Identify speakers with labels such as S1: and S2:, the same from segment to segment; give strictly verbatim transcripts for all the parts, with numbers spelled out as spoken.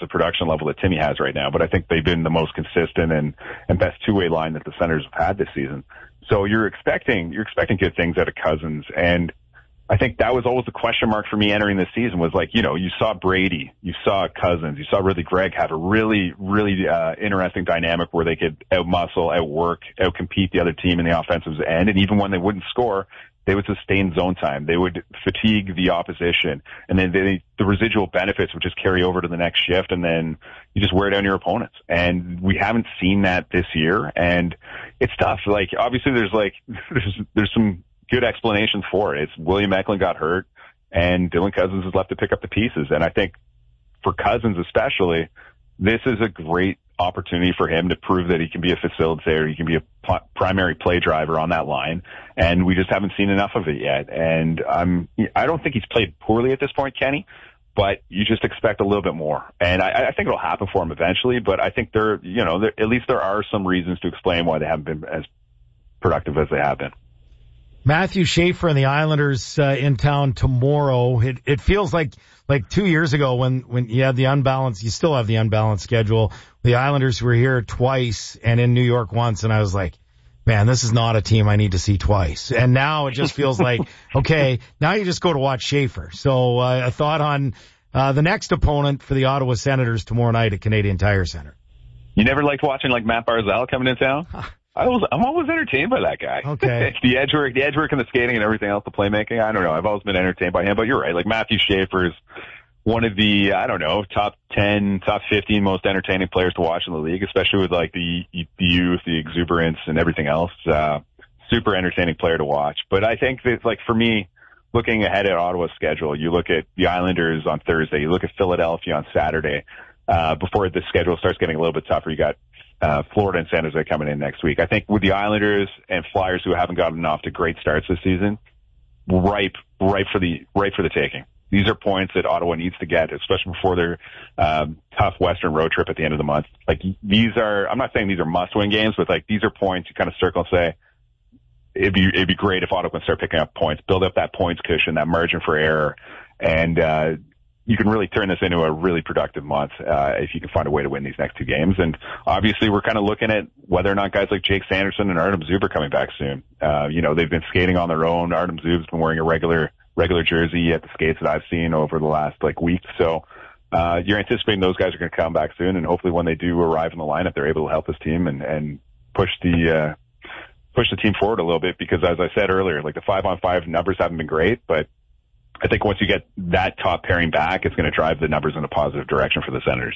S1: production level that Timmy has right now, but I think they've been the most consistent and, and best two-way line that the Senators have had this season. So you're expecting, you're expecting good things out of Cousins. And I think that was always the question mark for me entering this season was like, you know, you saw Brady, you saw Cousins, you saw really Greg have a really, really, uh, interesting dynamic where they could outmuscle, outwork, outcompete the other team in the offensive end. And even when they wouldn't score, they would sustain zone time. They would fatigue the opposition. And then they, the residual benefits would just carry over to the next shift, and then you just wear down your opponents. And we haven't seen that this year. And it's tough. Like, obviously there's like, there's, there's some good explanations for it. It's William Eklund got hurt, and Dylan Cousins is left to pick up the pieces. And I think for Cousins especially, this is a great opportunity for him to prove that he can be a facilitator, he can be a p- primary play driver on that line, and we just haven't seen enough of it yet. And um, I don't think he's played poorly at this point, Kenny, but you just expect a little bit more. And I, I think it'll happen for him eventually, but I think there, you know, there, at least there are some reasons to explain why they haven't been as productive as they have been.
S2: Matthew Schaefer and the Islanders uh, in town tomorrow. It, it feels like like two years ago when, when you had the unbalanced, you still have the unbalanced schedule. The Islanders were here twice and in New York once, and I was like, man, this is not a team I need to see twice. And now it just feels like, okay, now you just go to watch Schaefer. So uh, a thought on uh, the next opponent for the Ottawa Senators tomorrow night at Canadian Tire Center.
S1: You never liked watching like Matt Barzal coming in town? I was, I'm always entertained by that guy.
S2: Okay.
S1: the edge work, the edge work and the skating and everything else, the playmaking. I don't know. I've always been entertained by him, but you're right. Like Matthew Schaefer's one of the, I don't know, top ten, top fifteen most entertaining players to watch in the league, especially with like the, the youth, the exuberance and everything else. Uh, super entertaining player to watch. But I think that like for me, looking ahead at Ottawa's schedule, you look at the Islanders on Thursday, you look at Philadelphia on Saturday, uh, before the schedule starts getting a little bit tougher. You got Uh, Florida and San Jose coming in next week. I think with the Islanders and Flyers, who haven't gotten off to great starts this season, ripe, ripe for the, ripe for the taking. These are points that Ottawa needs to get, especially before their um, tough Western road trip at the end of the month. Like these are, I'm not saying these are must-win games, but like these are points you kind of circle and say it'd be it'd be great if Ottawa can start picking up points, build up that points cushion, that margin for error, and uh, you can really turn this into a really productive month uh, if you can find a way to win these next two games. And obviously, we're kind of looking at whether or not guys like Jake Sanderson and Artem Zub are coming back soon. Uh, you know, they've been skating on their own. Artem Zub's been wearing a regular regular jersey at the skates that I've seen over the last like week. So uh, you're anticipating those guys are going to come back soon, and hopefully, when they do arrive in the lineup, they're able to help this team and, and push the uh, push the team forward a little bit. Because as I said earlier, like the five on five numbers haven't been great, but I think once you get that top pairing back, it's going to drive the numbers in a positive direction for the Senators.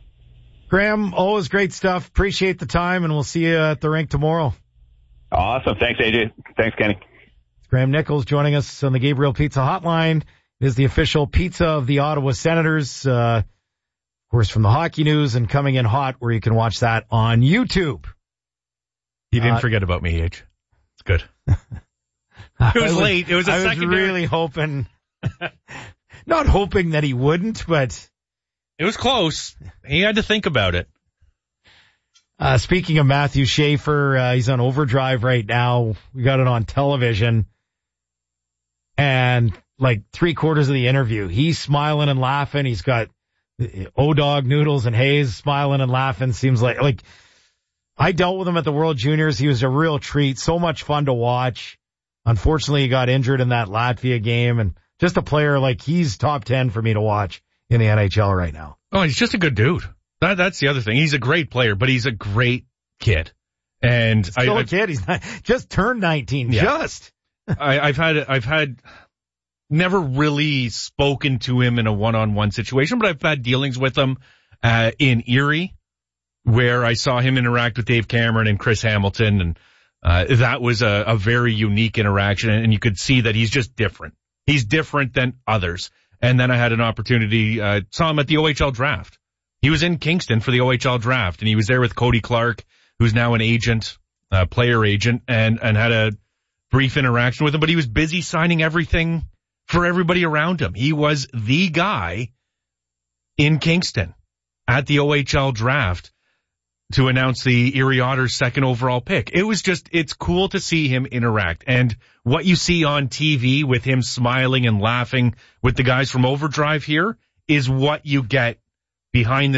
S2: Graham, always great stuff. Appreciate the time, and we'll see you at the rink tomorrow.
S1: Awesome. Thanks, A J. Thanks, Kenny.
S2: It's Graham Nichols joining us on the Gabriel Pizza Hotline. It is the official pizza of the Ottawa Senators. Uh, of course, from the Hockey News and coming in hot, where you can watch that on YouTube.
S3: You didn't
S2: uh,
S3: forget about me, H. It's good. It was, was late. It was a
S2: I
S3: secondary.
S2: I was really hoping... Not hoping that he wouldn't, but
S3: it was close. He had to think about it.
S2: Uh, speaking of Matthew Schaefer, uh, he's on overdrive right now. We got it on television. And like three quarters of the interview, he's smiling and laughing. He's got O-Dog, Noodles, and Hayes smiling and laughing. Seems like, like I dealt with him at the World Juniors. He was a real treat. So much fun to watch. Unfortunately, he got injured in that Latvia game, and just a player like he's top ten for me to watch in the N H L right now.
S3: Oh, he's just a good dude. That, that's the other thing. He's a great player, but he's a great kid. And
S2: still
S3: I,
S2: a kid. He's not, just turned nineteen.
S3: Yeah.
S2: Just.
S3: I, I've had, I've had never really spoken to him in a one-on-one situation, but I've had dealings with him uh, in Erie, where I saw him interact with Dave Cameron and Chris Hamilton, and uh, that was a, a very unique interaction, and you could see that he's just different. He's different than others. And then I had an opportunity, uh, saw him at the O H L draft. He was in Kingston for the O H L draft, and he was there with Cody Clark, who's now an agent, uh, player agent, and, and had a brief interaction with him, but he was busy signing everything for everybody around him. He was the guy in Kingston at the O H L draft to announce the Erie Otters' second overall pick. It was just, it's cool to see him interact. And what you see on T V with him smiling and laughing with the guys from Overdrive here is what you get behind the